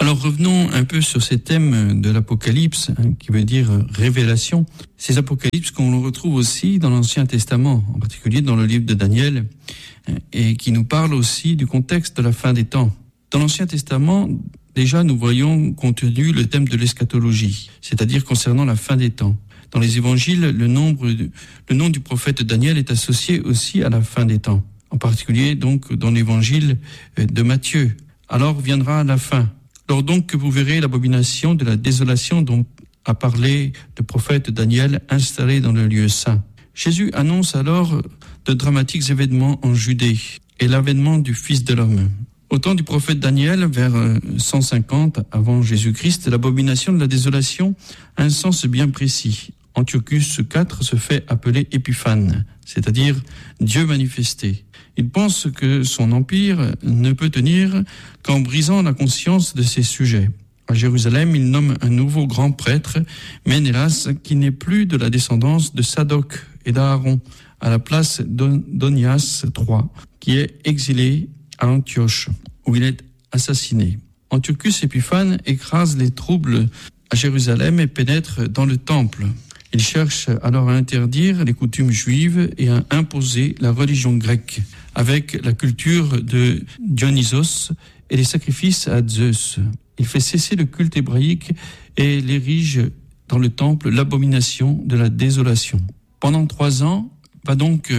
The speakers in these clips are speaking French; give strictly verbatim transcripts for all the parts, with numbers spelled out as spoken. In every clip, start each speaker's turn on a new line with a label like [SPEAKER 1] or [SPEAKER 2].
[SPEAKER 1] Alors revenons un peu sur ces thèmes de l'Apocalypse, hein, qui veut dire révélation. Ces apocalypses qu'on retrouve aussi dans l'Ancien Testament, en particulier dans le livre de Daniel, hein, et qui nous parlent aussi du contexte de la fin des temps. Dans l'Ancien Testament, déjà nous voyons contenu le thème de l'eschatologie, c'est-à-dire concernant la fin des temps. Dans les évangiles, le, nombre de, le nom du prophète Daniel est associé aussi à la fin des temps, en particulier donc dans l'évangile de Matthieu. Alors viendra la fin. Lors donc que vous verrez l'abomination de la désolation dont a parlé le prophète Daniel installé dans le lieu saint. Jésus annonce alors de dramatiques événements en Judée et l'avènement du Fils de l'homme. Au temps du prophète Daniel, vers cent cinquante avant Jésus-Christ, l'abomination de la désolation a un sens bien précis. Antiochus quatre se fait appeler Épiphane, c'est-à-dire Dieu manifesté. Il pense que son empire ne peut tenir qu'en brisant la conscience de ses sujets. À Jérusalem, il nomme un nouveau grand prêtre, Ménélas, qui n'est plus de la descendance de Sadoc et d'Aaron, à la place d'Onias trois, qui est exilé à Antioche, où il est assassiné. Antiochus Épiphane écrase les troubles à Jérusalem et pénètre dans le temple. Il cherche alors à interdire les coutumes juives et à imposer la religion grecque, avec la culture de Dionysos et les sacrifices à Zeus. Il fait cesser le culte hébraïque et il érige dans le temple l'abomination de la désolation. Pendant trois ans, va donc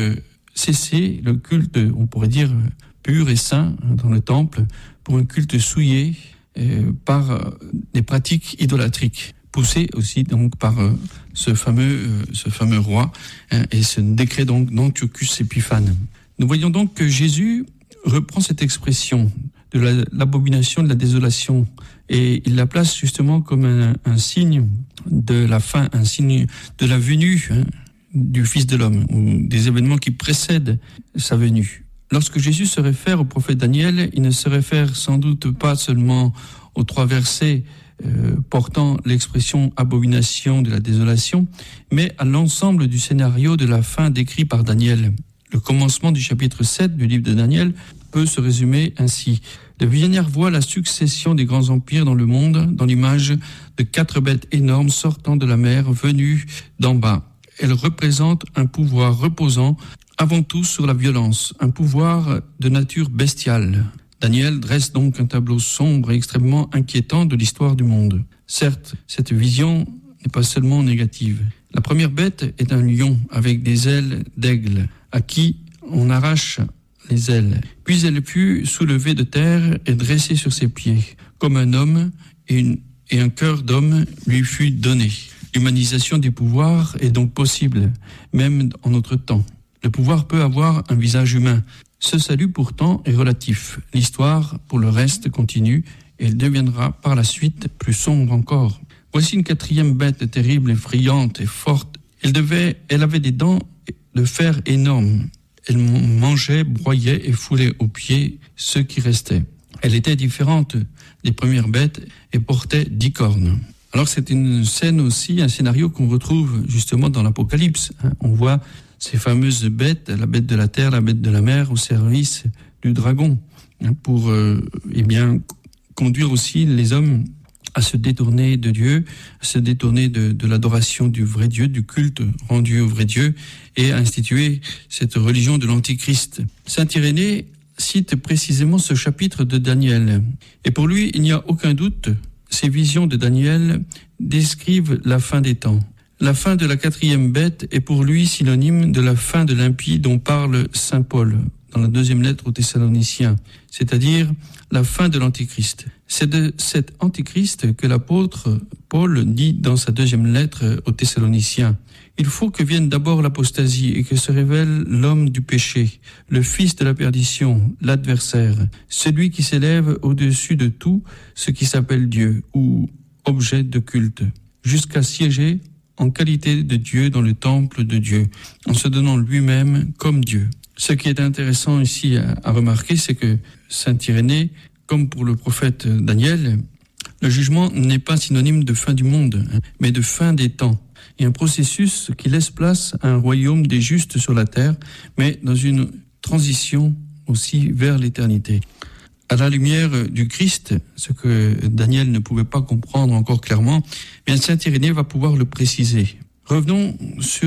[SPEAKER 1] cesser le culte, on pourrait dire, pur et saint dans le temple, pour un culte souillé euh, par des pratiques idolâtriques, poussées aussi donc par euh, ce fameux euh, ce fameux roi hein, et ce décret donc d'Antiochus Épiphane. Nous voyons donc que Jésus reprend cette expression de la, l'abomination de la désolation et il la place justement comme un, un signe de la fin, un signe de la venue hein, du Fils de l'homme, ou des événements qui précèdent sa venue. Lorsque Jésus se réfère au prophète Daniel, il ne se réfère sans doute pas seulement aux trois versets euh, portant l'expression abomination de la désolation, mais à l'ensemble du scénario de la fin décrit par Daniel. Le commencement du chapitre sept du livre de Daniel peut se résumer ainsi. Le visionnaire voit la succession des grands empires dans le monde dans l'image de quatre bêtes énormes sortant de la mer venues d'en bas. Elles représentent un pouvoir reposant avant tout sur la violence, un pouvoir de nature bestiale. Daniel dresse donc un tableau sombre et extrêmement inquiétant de l'histoire du monde. Certes, cette vision n'est pas seulement négative. La première bête est un lion avec des ailes d'aigle, à qui on arrache les ailes. Puis elle fut soulevée de terre et dressée sur ses pieds, comme un homme, et, une, et un cœur d'homme lui fut donné. L'humanisation des pouvoirs est donc possible, même en notre temps. Le pouvoir peut avoir un visage humain. Ce salut pourtant est relatif. L'histoire, pour le reste, continue et elle deviendra par la suite plus sombre encore. Voici une quatrième bête terrible, effrayante et forte. Elle devait, elle avait des dents de fer énormes. Elle mangeait, broyait et foulait aux pieds ceux qui restaient. Elle était différente des premières bêtes et portait dix cornes. Alors c'est une scène aussi, un scénario qu'on retrouve justement dans l'Apocalypse. On voit ces fameuses bêtes, la bête de la terre, la bête de la mer, au service du dragon, pour euh, eh bien conduire aussi les hommes à se détourner de Dieu, à se détourner de, de l'adoration du vrai Dieu, du culte rendu au vrai Dieu, et à instituer cette religion de l'Antichrist. Saint Irénée cite précisément ce chapitre de Daniel. Et pour lui, il n'y a aucun doute, ces visions de Daniel décrivent la fin des temps. La fin de la quatrième bête est pour lui synonyme de la fin de l'impie dont parle saint Paul dans la deuxième lettre aux Thessaloniciens, c'est-à-dire la fin de l'Antichrist. C'est de cet Antichrist que l'apôtre Paul dit dans sa deuxième lettre aux Thessaloniciens. Il faut que vienne d'abord l'apostasie et que se révèle l'homme du péché, le fils de la perdition, l'adversaire, celui qui s'élève au-dessus de tout ce qui s'appelle Dieu ou objet de culte, jusqu'à siéger en qualité de Dieu dans le temple de Dieu, en se donnant lui-même comme Dieu. Ce qui est intéressant ici à, à remarquer, c'est que saint Irénée, comme pour le prophète Daniel, le jugement n'est pas synonyme de fin du monde, hein, mais de fin des temps, et un processus qui laisse place à un royaume des justes sur la terre, mais dans une transition aussi vers l'éternité. à la lumière du Christ, ce que Daniel ne pouvait pas comprendre encore clairement, bien Saint Irénée va pouvoir le préciser. Revenons sur